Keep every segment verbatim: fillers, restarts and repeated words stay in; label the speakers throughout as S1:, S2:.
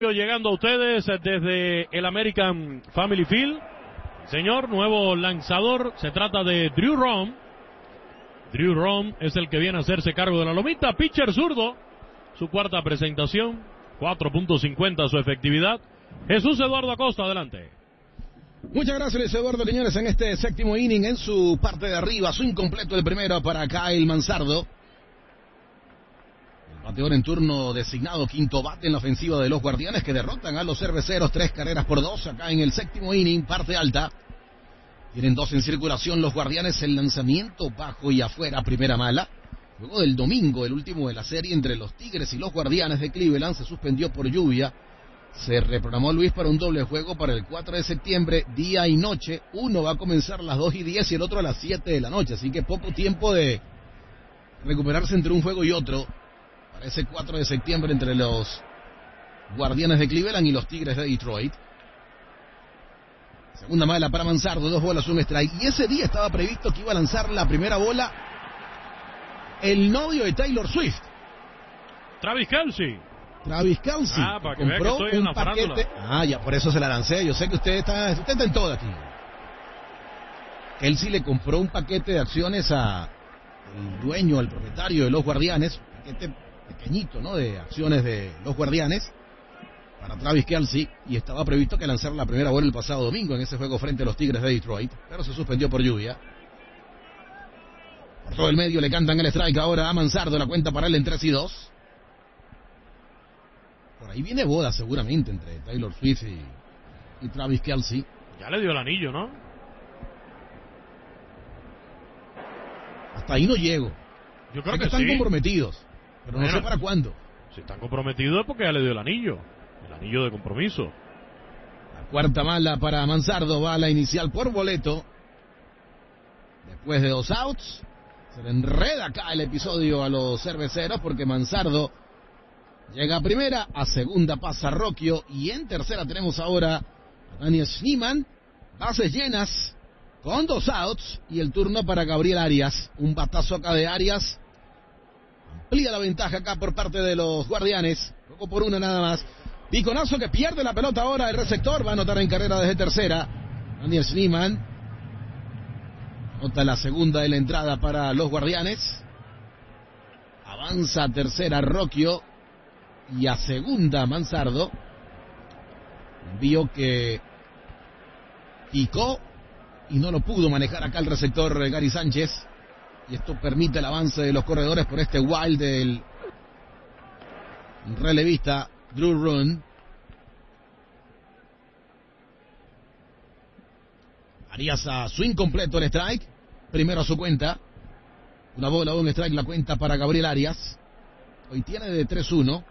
S1: Llegando a ustedes desde el American Family Field. Señor, nuevo lanzador. Se trata de Drew Rom. Drew Rom es el que viene a hacerse cargo de la lomita. Pitcher zurdo. Su cuarta presentación. cuatro punto cincuenta su efectividad. Jesús Eduardo Acosta, adelante.
S2: Muchas gracias, Luis Eduardo, señores, en este séptimo inning, en su parte de arriba, su incompleto el primero para Kyle Manzardo. El bateador en turno designado, quinto bate en la ofensiva de los Guardianes, que derrotan a los Cerveceros, tres carreras por dos, acá en el séptimo inning, parte alta. Tienen dos en circulación los Guardianes, el lanzamiento bajo y afuera, primera mala. Luego del domingo, el último de la serie entre los Tigres y los Guardianes de Cleveland, se suspendió por lluvia. Se reprogramó Luis para un doble juego para el cuatro de septiembre, día y noche. Uno va a comenzar a las dos y diez y el otro a las siete de la noche. Así que poco tiempo de recuperarse entre un juego y otro para ese cuatro de septiembre entre los Guardianes de Cleveland y los Tigres de Detroit. Segunda mala para Manzardo, dos bolas, un strike. Y ese día estaba previsto que iba a lanzar la primera bola el novio de Taylor Swift,
S1: Travis Kelce.
S2: Travis Kelce.
S1: Ah, para que
S2: compró
S1: vea que estoy en
S2: un
S1: la
S2: paquete.
S1: farándula.
S2: Ah, ya, por eso se la lancé. Yo sé que usted está, usted está en todo aquí. Kelce le compró un paquete de acciones a el dueño, al propietario de los Guardianes, un paquete pequeñito, ¿no?, de acciones de los Guardianes para Travis Kelce, y estaba previsto que lanzara la primera bola el pasado domingo en ese juego frente a los Tigres de Detroit, pero se suspendió por lluvia. Por todo el medio le cantan el strike ahora a Manzardo, la cuenta para él en tres y dos. Por ahí viene boda seguramente entre Taylor Swift y, y Travis Kelce.
S1: Ya le dio el anillo, ¿no?
S2: Hasta ahí no llego.
S1: Yo creo
S2: sé que,
S1: que
S2: están
S1: sí.
S2: comprometidos, pero
S1: Bueno,
S2: no sé para cuándo.
S1: Si están comprometidos es porque ya le dio el anillo. El anillo de compromiso.
S2: La cuarta mala para Manzardo, bala inicial por boleto. Después de dos outs, se le enreda acá el episodio a los Cerveceros porque Manzardo llega a primera, a segunda pasa Rocchio y en tercera tenemos ahora a Daniel Schneemann. Bases llenas con dos outs y el turno para Gabriel Arias. Un batazo acá de Arias. Amplía la ventaja acá por parte de los Guardianes. Poco por una nada más. Piconazo que pierde la pelota ahora el receptor. Va a anotar en carrera desde tercera. Daniel Schneemann. Anota la segunda de la entrada para los Guardianes. Avanza a tercera Rocchio. Y a segunda Manzardo. Envío que picó y no lo pudo manejar acá el receptor Gary Sánchez. Y esto permite el avance de los corredores por este wild del relevista Drew Rom. Arias a swing completo el strike. Primero a su cuenta. Una bola, un strike, la cuenta para Gabriel Arias. Hoy tiene de tres uno.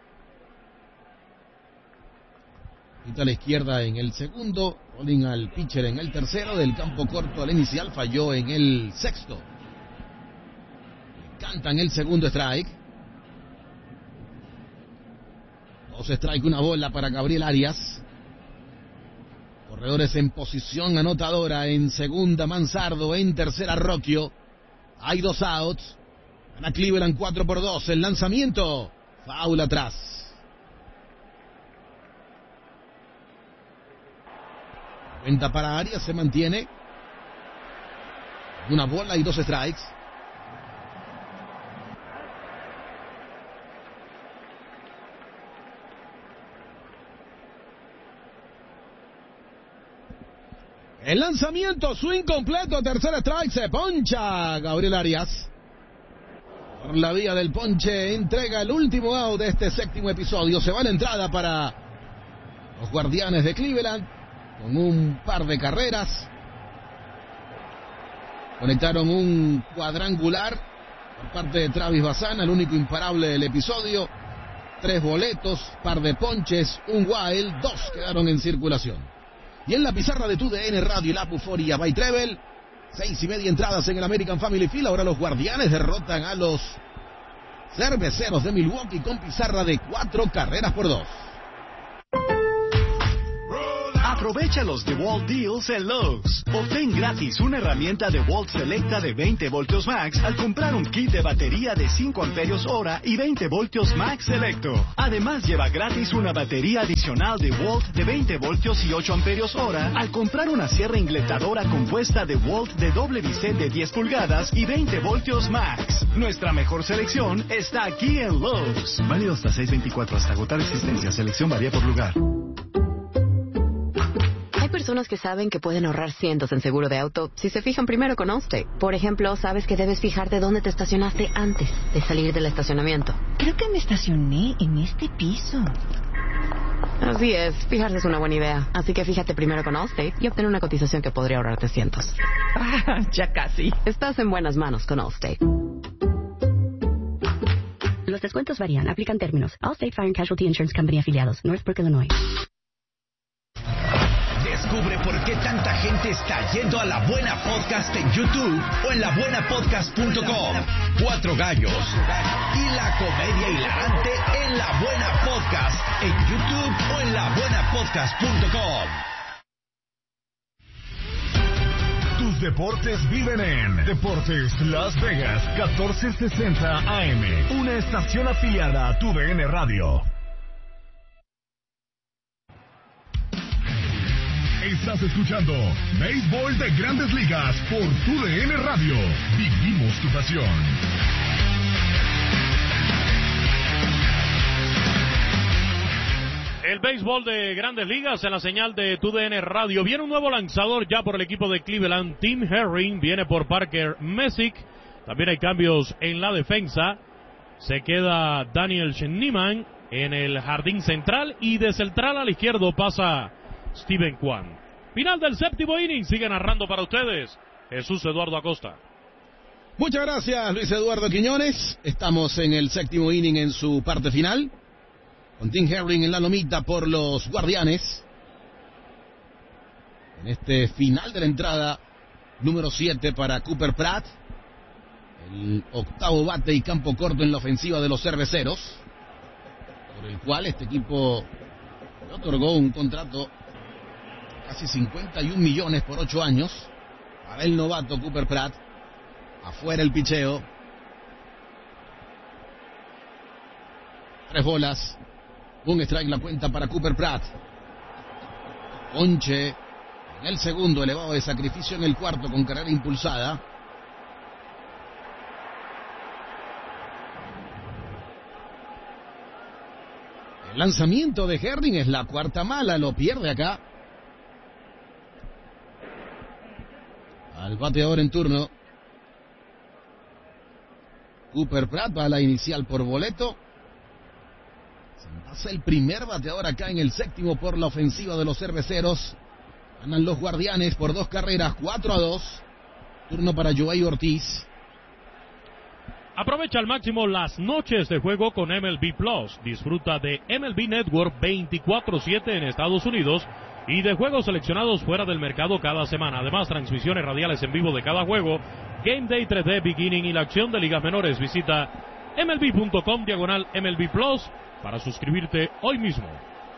S2: Quita a la izquierda en el segundo. Rolling al pitcher en el tercero. Del campo corto al inicial. Falló en el sexto. Le cantan el segundo strike. Dos strike, una bola para Gabriel Arias. Corredores en posición anotadora. En segunda Manzardo. En tercera Rocchio. Hay dos outs. Gana Cleveland cuatro por dos. El lanzamiento. Foul atrás. Cuenta para Arias, se mantiene. Una bola y dos strikes. El lanzamiento, swing completo, tercer strike, se poncha Gabriel Arias. Por la vía del ponche, entrega el último out de este séptimo episodio. Se va la entrada para los Guardianes de Cleveland. Con un par de carreras. Conectaron un cuadrangular por parte de Travis Bassana, el único imparable del episodio. Tres boletos, par de ponches, un wild, dos quedaron en circulación. Y en la pizarra de T U D N Radio y la Euforia by Treble, seis y media entradas en el American Family Field. Ahora los Guardianes derrotan a los Cerveceros de Milwaukee con pizarra de cuatro carreras por dos.
S3: Aprovecha los DeWalt Deals en Lowe's. Obtén gratis una herramienta DeWalt Selecta de veinte voltios max al comprar un kit de batería de cinco amperios hora y veinte voltios max Selecto. Además, lleva gratis una batería adicional DeWalt de veinte voltios y ocho amperios hora al comprar una sierra ingletadora compuesta DeWalt de doble biset de diez pulgadas y veinte voltios max. Nuestra mejor selección está aquí en Lowe's. Válido hasta seis veinticuatro hasta agotar existencia. Selección varía por lugar.
S4: Hay personas que saben que pueden ahorrar cientos en seguro de auto si se fijan primero con Allstate. Por ejemplo, sabes que debes fijarte dónde te estacionaste antes de salir del estacionamiento.
S5: Creo que me estacioné en este piso.
S4: Así es, fijarse es una buena idea. Así que fíjate primero con Allstate y obtén una cotización que podría ahorrarte cientos.
S5: Ah, ya casi.
S4: Estás en buenas manos con Allstate.
S6: Los descuentos varían. Aplican términos. Allstate Fire and Casualty Insurance Company afiliados. Northbrook, Illinois.
S7: Descubre por qué tanta gente está yendo a La Buena Podcast en YouTube o en la buena podcast punto com. Cuatro gallos y la comedia hilarante en La Buena Podcast en YouTube o en la buena podcast punto com.
S8: Tus deportes viven en Deportes Las Vegas catorce sesenta A M, una estación afiliada a Tu D N Radio. Estás escuchando Béisbol de Grandes Ligas por Tu D N Radio. Vivimos tu pasión.
S1: El béisbol de Grandes Ligas en la señal de Tu D N Radio. Viene un nuevo lanzador ya por el equipo de Cleveland. Tim Herring viene por Parker Messick. También hay cambios en la defensa. Se queda Daniel Schneemann en el jardín central. Y de central al izquierdo pasa Steven Kwan. Final del séptimo inning. Sigue narrando para ustedes Jesús Eduardo Acosta.
S2: Muchas gracias, Luis Eduardo Quiñones. Estamos en el séptimo inning en su parte final, con Tim Herring en la lomita por los Guardianes. En este final de la entrada, número siete para Cooper Pratt, el octavo bate y campo corto en la ofensiva de los Cerveceros, por el cual este equipo le otorgó un contrato de casi cincuenta y un millones por ocho años para el novato Cooper Pratt. Afuera el picheo. Tres bolas. Un strike la cuenta para Cooper Pratt. Ponche en el segundo, elevado de sacrificio en el cuarto con carrera impulsada. El lanzamiento de Herring es la cuarta mala, lo pierde acá. Al bateador en turno, Cooper Pratt va a la inicial por boleto. Pasa el primer bateador acá en el séptimo por la ofensiva de los Cerveceros. Ganan los Guardianes por dos carreras, cuatro a dos. Turno para Joey Ortiz.
S1: Aprovecha al máximo las noches de juego con M L B Plus. Disfruta de M L B Network veinticuatro siete en Estados Unidos y de juegos seleccionados fuera del mercado cada semana. Además, transmisiones radiales en vivo de cada juego, Game Day tres D Beginning y la acción de ligas menores. Visita M L B punto com diagonal M L B Plus para suscribirte hoy mismo.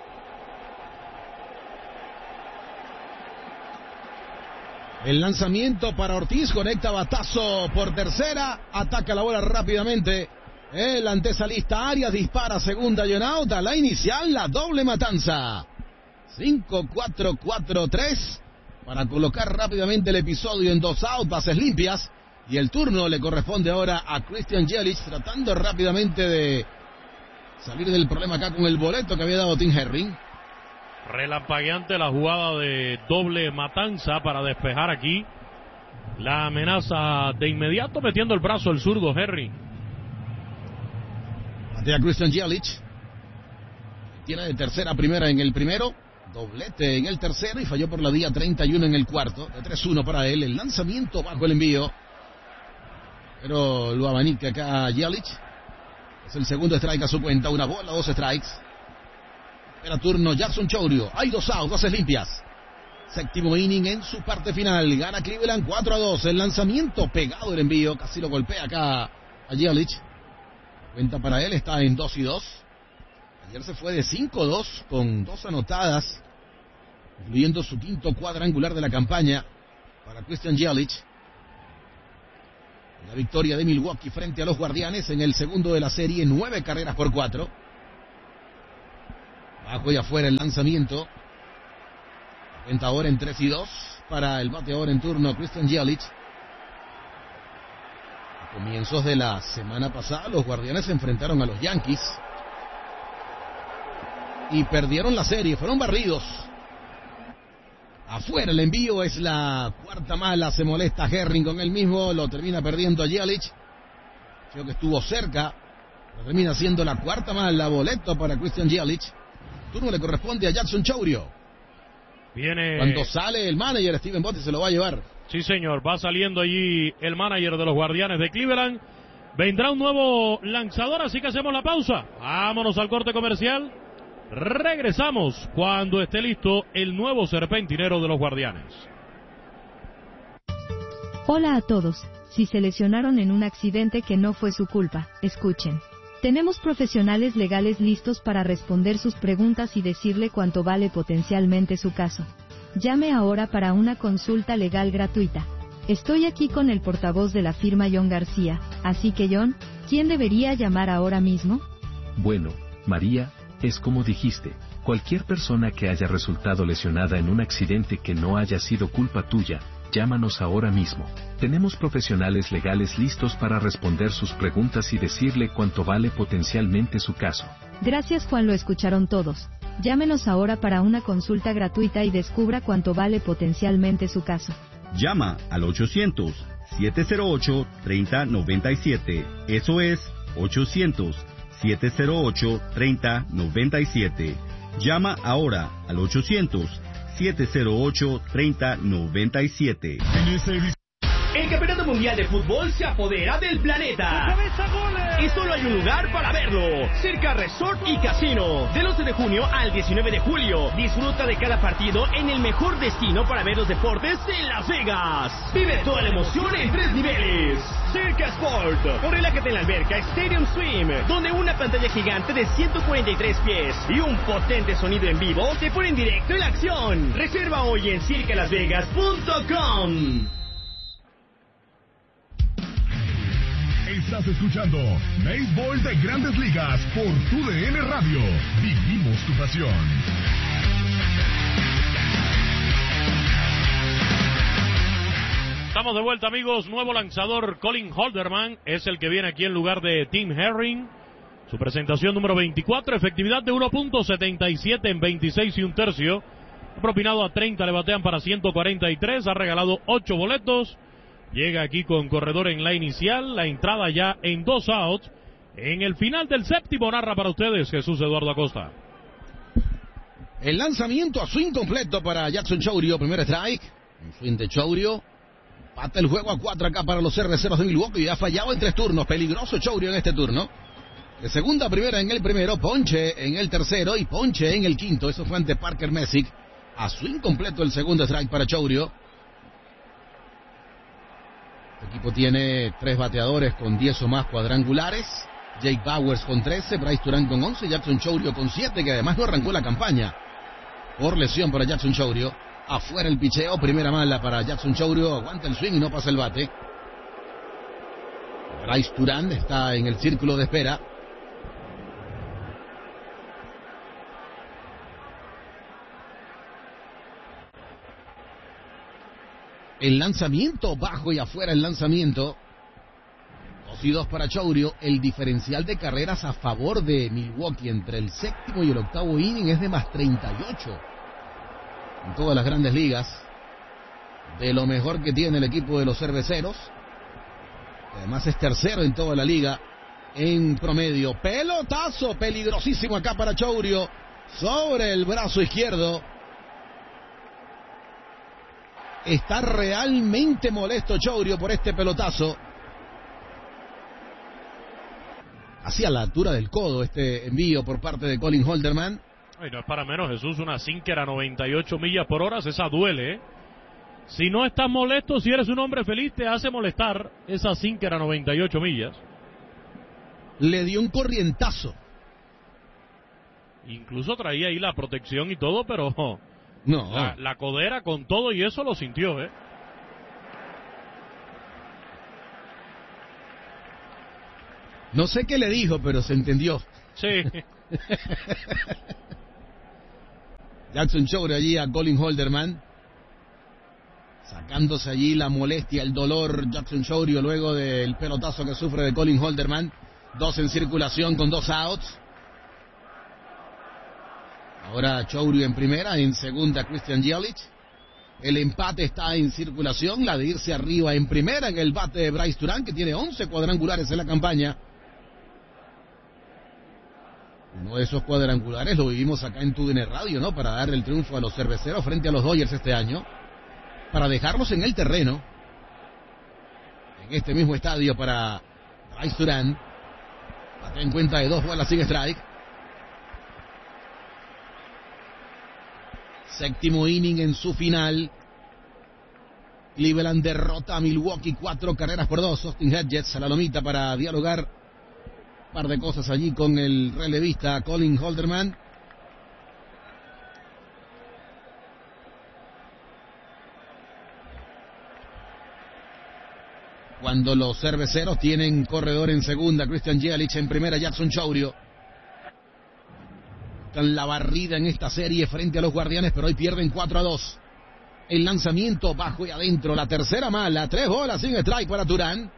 S2: El lanzamiento para Ortiz, conecta batazo por tercera, ataca la bola rápidamente. El antesalista Arias dispara segunda y out, a la inicial la doble matanza. cinco cuatro cuatro tres para colocar rápidamente el episodio en dos out, bases limpias. Y el turno le corresponde ahora a Christian Yelich, tratando rápidamente de salir del problema acá con el boleto que había dado Tim Herring.
S1: Relampagueante la jugada de doble matanza para despejar aquí la amenaza de inmediato, metiendo el brazo el zurdo Herring.
S2: Batea Christian Yelich. Tiene de tercera a primera en el primero, doblete en el tercero y falló por la vía treinta y uno en el cuarto. De tres uno para él, el lanzamiento bajo el envío, pero lo abanica acá Yelich. Es el segundo strike a su cuenta, una bola, dos strikes. Era turno Jackson Chourio, hay dos outs, bases limpias. Séptimo inning en su parte final, gana Cleveland cuatro a dos. El lanzamiento pegado, el envío, casi lo golpea acá a Yelich. Cuenta para él, está en dos y dos. Ayer se fue de cinco dos con dos anotadas incluyendo su quinto cuadrangular de la campaña para Christian Yelich. La victoria de Milwaukee frente a los Guardianes en el segundo de la serie, nueve carreras por cuatro. Bajo y afuera el lanzamiento. Cuenta ahora en tres y dos para el bateador en turno Christian Yelich. A comienzos de la semana pasada, los Guardianes se enfrentaron a los Yankees y perdieron la serie, fueron barridos. Afuera el envío, es la cuarta mala, se molesta Herring con él mismo, lo termina perdiendo a Yelich. Creo que estuvo cerca, lo termina siendo la cuarta mala, boleto para Christian Yelich. Turno le corresponde a Jackson Chourio.
S1: Viene...
S2: Cuando sale el manager, Steven Botti se lo va a llevar.
S1: Sí, señor, va saliendo allí el manager de los Guardianes de Cleveland. Vendrá un nuevo lanzador, así que hacemos la pausa. Vámonos al corte comercial. Regresamos cuando esté listo el nuevo serpentinero de los Guardianes.
S9: Hola a todos. Si se lesionaron en un accidente que no fue su culpa, escuchen. Tenemos profesionales legales listos para responder sus preguntas y decirle cuánto vale potencialmente su caso. Llame ahora para una consulta legal gratuita. Estoy aquí con el portavoz de la firma John García, así que John, ¿quién debería llamar ahora mismo?
S10: Bueno, María, es como dijiste, cualquier persona que haya resultado lesionada en un accidente que no haya sido culpa tuya, llámanos ahora mismo. Tenemos profesionales legales listos para responder sus preguntas y decirle cuánto vale potencialmente su caso.
S9: Gracias, Juan, lo escucharon todos. Llámenos ahora para una consulta gratuita y descubra cuánto vale potencialmente su caso.
S11: Llama al ochocientos, siete cero ocho, tres cero nueve siete. Eso es ochocientos, siete cero ocho, tres cero nueve siete. Llama ahora al ochocientos, siete cero ocho, tres cero nueve siete.
S12: El Campeonato Mundial de Fútbol se apodera del planeta. Y solo hay un lugar para verlo. Circa Resort y Casino. Del once de junio al diecinueve de julio. Disfruta de cada partido en el mejor destino para ver los deportes en Las Vegas. Vive toda la emoción en tres niveles. Circa Sport. O relájate en la alberca Stadium Swim, donde una pantalla gigante de ciento cuarenta y tres pies y un potente sonido en vivo te ponen directo en la acción. Reserva hoy en circa las vegas punto com.
S8: Estás escuchando Béisbol de Grandes Ligas por Tu D N Radio. Vivimos tu pasión.
S1: Estamos de vuelta, amigos. Nuevo lanzador Colin Holderman es el que viene aquí en lugar de Tim Herring. Su presentación número veinticuatro, efectividad de uno punto setenta y siete en veintiséis y un tercio. Ha propinado a treinta, le batean para ciento cuarenta y tres, ha regalado ocho boletos. Llega aquí con corredor en la inicial, la entrada ya en dos outs. En el final del séptimo narra para ustedes Jesús Eduardo Acosta.
S2: El lanzamiento a swing completo para Jackson Chourio, primer strike. Un swing de Chourio. Pata el juego a cuatro acá para los cerveceros de Milwaukee. Y ha fallado en tres turnos. Peligroso Chourio en este turno. De segunda a primera en el primero, ponche en el tercero y ponche en el quinto. Eso fue ante Parker Messick. A swing completo el segundo strike para Chourio. El equipo tiene tres bateadores con diez o más cuadrangulares. Jake Bauers con trece, Bryce Turán con once, Jackson Chourio con siete, que además no arrancó la campaña por lesión para Jackson Chourio. Afuera el picheo, primera mala para Jackson Chourio, aguanta el swing y no pasa el bate. Bryce Turán está en el círculo de espera. El lanzamiento bajo y afuera el lanzamiento. Dos y dos para Chourio. El diferencial de carreras a favor de Milwaukee entre el séptimo y el octavo inning es de más treinta y ocho. En todas las grandes ligas. De lo mejor que tiene el equipo de los cerveceros. Además es tercero en toda la liga en promedio. Pelotazo peligrosísimo acá para Chourio. Sobre el brazo izquierdo. Está realmente molesto Chourio por este pelotazo. Hacia la altura del codo este envío por parte de Colin Holderman.
S1: Ay, no es para menos, Jesús, una sinker a noventa y ocho millas por hora, esa duele, ¿eh? Si no estás molesto, si eres un hombre feliz, te hace molestar esa sinker a noventa y ocho millas.
S2: Le dio un corrientazo.
S1: Incluso traía ahí la protección y todo, pero
S2: No.
S1: La, la codera con todo y eso lo sintió, ¿eh?
S2: No sé qué le dijo, pero se entendió.
S1: Sí.
S2: Jackson Chourio allí a Colin Holderman, sacándose allí la molestia, el dolor. Jackson Chourio luego del pelotazo que sufre de Colin Holderman. Dos en circulación con dos outs. Ahora Chourio en primera, en segunda Christian Yelich. El empate está en circulación, la de irse arriba en primera en el bate de Bryce Durán, que tiene once cuadrangulares en la campaña. Uno de esos cuadrangulares lo vivimos acá en T U D N Radio, ¿no? Para darle el triunfo a los cerveceros frente a los Dodgers este año. Para dejarlos en el terreno. En este mismo estadio para Bryce Durán. Bate en cuenta de dos bolas sin strike. Séptimo inning en su final. Cleveland derrota a Milwaukee cuatro carreras por dos. Austin Hedges a la lomita para dialogar un par de cosas allí con el relevista Colin Holderman. Cuando los cerveceros tienen corredor en segunda, Christian Yelich, en primera Jackson Chourio. Con la barrida en esta serie frente a los Guardianes, pero hoy pierden cuatro a dos. El lanzamiento bajo y adentro, la tercera mala, tres bolas sin strike para Durán.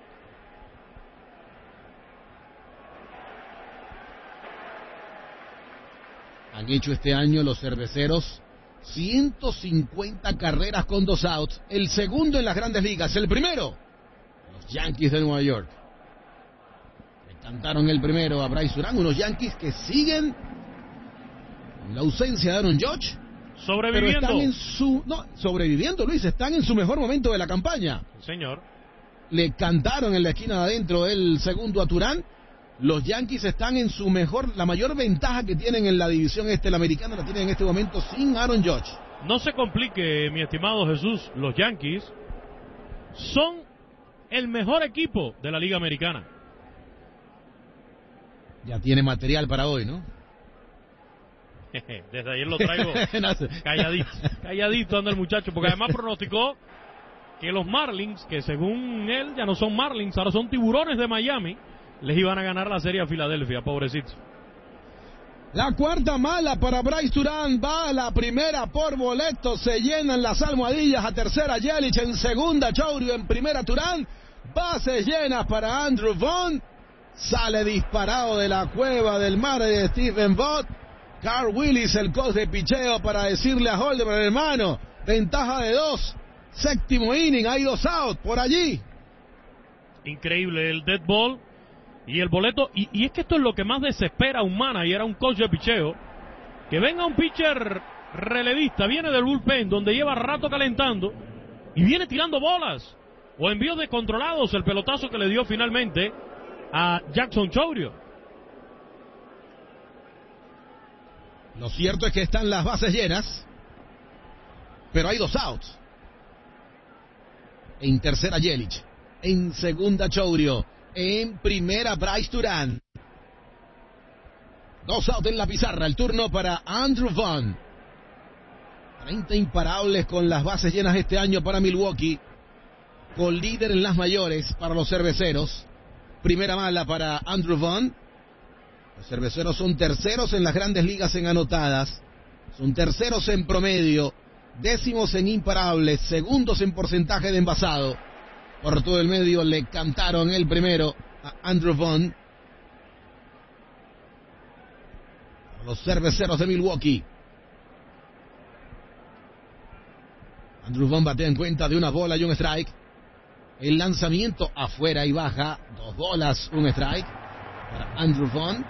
S2: Han hecho este año los cerveceros ciento cincuenta carreras con dos outs, el segundo en las grandes ligas, el primero, los Yankees de Nueva York. Le cantaron el primero a Bryce Durán, unos Yankees que siguen la ausencia de Aaron Judge,
S1: sobreviviendo.
S2: Pero están en su, no, sobreviviendo, Luis, están en su mejor momento de la campaña.
S1: Señor.
S2: Le cantaron en la esquina de adentro el segundo a Durán. Los Yankees están en su mejor, la mayor ventaja que tienen en la división este, la americana, la tienen en este momento sin Aaron Judge.
S1: No se complique, mi estimado Jesús, los Yankees son el mejor equipo de la Liga Americana.
S2: Ya tiene material para hoy, ¿no?
S1: Desde ayer lo traigo calladito, calladito anda el muchacho, porque además pronosticó que los Marlins, que según él ya no son Marlins, ahora son Tiburones de Miami, les iban a ganar la serie a Filadelfia, pobrecitos.
S2: La cuarta mala para Bryce Durán, va a la primera por boleto, se llenan las almohadillas, a tercera Yelich, en segunda Chourio, en primera Durán, bases llenas para Andrew Vaughn, sale disparado de la cueva del mar de Stephen Vogt. Carl Willis, el coach de picheo, para decirle a Holderman, hermano, ventaja de dos, séptimo inning, hay dos outs por allí.
S1: Increíble el dead ball y el boleto, y, y es que esto es lo que más desespera a un manager, a un coach de picheo, que venga un pitcher relevista, viene del bullpen, donde lleva rato calentando, y viene tirando bolas, o envíos descontrolados, el pelotazo que le dio finalmente a Jackson Chourio.
S2: Lo cierto es que están las bases llenas, pero hay dos outs. En tercera Yelich, en segunda Chourio, en primera Bryce Durán. Dos outs en la pizarra, el turno para Andrew Vaughn. treinta imparables con las bases llenas este año para Milwaukee, con líder en las mayores para los cerveceros. Primera mala para Andrew Vaughn. Los cerveceros son terceros en las grandes ligas en anotadas, son terceros en promedio, décimos en imparables, segundos en porcentaje de envasado. Por todo el medio le cantaron el primero a Andrew Vaughn. Los cerveceros de Milwaukee. Andrew Vaughn batea en cuenta de una bola y un strike. El lanzamiento afuera y baja, dos bolas, un strike para Andrew Vaughn.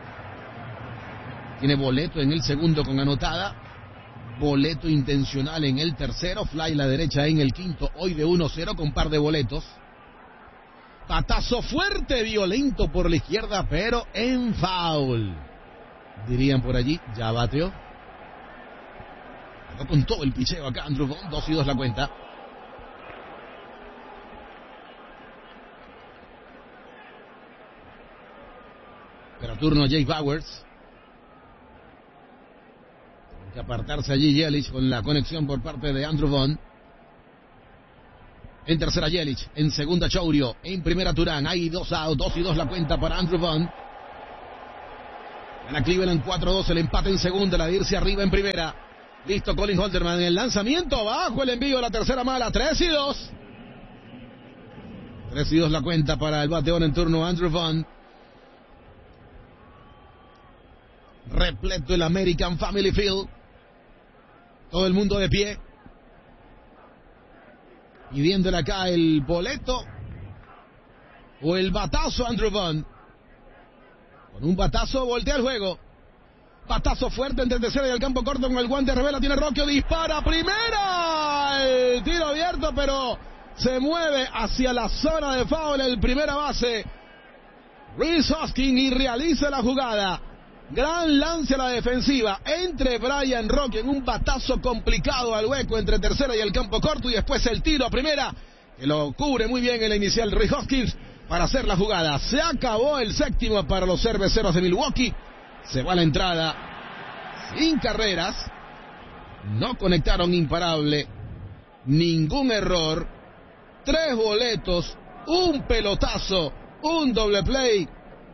S2: Tiene boleto en el segundo con anotada, boleto intencional en el tercero, fly la derecha en el quinto, hoy de uno cero con par de boletos. Patazo fuerte, violento por la izquierda, pero en foul. Dirían por allí, ya bateó. Quedó con todo el picheo acá Andrew Vaughn, dos y dos la cuenta. Pero turno Jake Bauers. que apartarse allí Yelich con la conexión por parte de Andrew Vaughn. En tercera Yelich, en segunda Chourio, en primera Turán. Hay dos out, dos y dos la cuenta para Andrew Vaughn. Gana Cleveland cuatro dos, el empate en segunda, la de irse arriba en primera. Listo Colin Holderman en el lanzamiento, bajo el envío, la tercera mala, tres y dos. tres y dos la cuenta para el bateón en turno Andrew Vaughn. Repleto el American Family Field. Todo el mundo de pie. Pidiéndole acá el boleto o el batazo a Andrew Vaughn. Con un batazo voltea el juego. Batazo fuerte entre tercera y el campo corto con el guante revela. Tiene Rocchio, dispara primera. El tiro abierto, pero se mueve hacia la zona de foul el primera base Rhys Hoskins y realiza la jugada. Gran lance a la defensiva entre Brian Rocchio en un batazo complicado al hueco entre tercera y el campo corto, y después el tiro a primera que lo cubre muy bien el inicial Rhys Hoskins para hacer la jugada. Se acabó el séptimo para los cerveceros de Milwaukee. Se va la entrada sin carreras. No conectaron imparable. Ningún error. Tres boletos. Un pelotazo. Un doble play.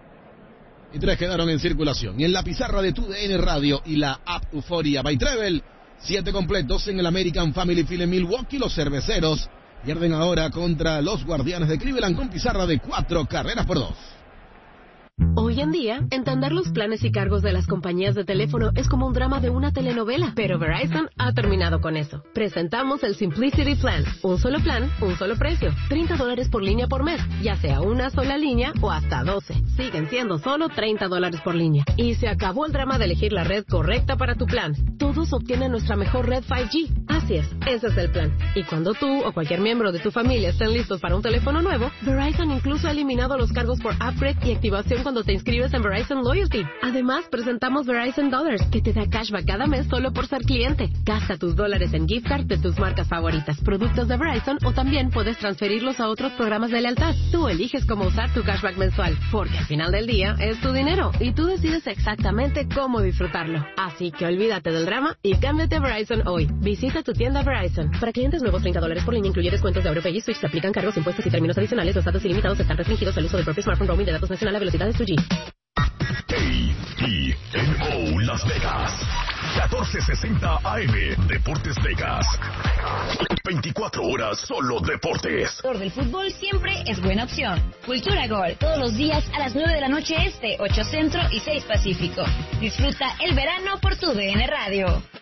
S2: Y tres quedaron en circulación. Y en la pizarra de TUDN Radio y la app Euforia by Treble, siete completos en el American Family Field en Milwaukee. Los cerveceros pierden ahora contra los Guardianes de Cleveland con pizarra de cuatro carreras por dos.
S13: Hoy en día, entender los planes y cargos de las compañías de teléfono es como un drama de una telenovela, pero Verizon ha terminado con eso. Presentamos el Simplicity Plan, un solo plan, un solo precio, treinta dólares por línea por mes, ya sea una sola línea o hasta doce. Siguen siendo solo treinta dólares por línea. Y se acabó el drama de elegir la red correcta para tu plan. Todos obtienen nuestra mejor red cinco G. Así es, ese es el plan. Y cuando tú o cualquier miembro de tu familia estén listos para un teléfono nuevo, Verizon incluso ha eliminado los cargos por upgrade y activación cuando te inscribes en Verizon Loyalty. Además, presentamos Verizon Dollars, que te da cashback cada mes solo por ser cliente. Gasta tus dólares en gift card de tus marcas favoritas, productos de Verizon, o también puedes transferirlos a otros programas de lealtad. Tú eliges cómo usar tu cashback mensual, porque al final del día es tu dinero y tú decides exactamente cómo disfrutarlo. Así que olvídate del drama y cámbiate a Verizon hoy. Visita tu tienda Verizon. Para clientes nuevos, treinta dólares por línea, incluye descuentos de AuroPay y Switch. Se aplican cargos, impuestos y términos adicionales. Los datos ilimitados están restringidos al uso del propio smartphone. Roaming de datos nacional a velocidad de dos G.
S8: A T N O Las Vegas, catorce sesenta A M, Deportes Vegas. veinticuatro horas solo deportes.
S14: El del fútbol siempre es buena opción. Cultura Gol, todos los días a las nueve de la noche este, ocho centro y seis pacífico. Disfruta el verano por tu D N Radio.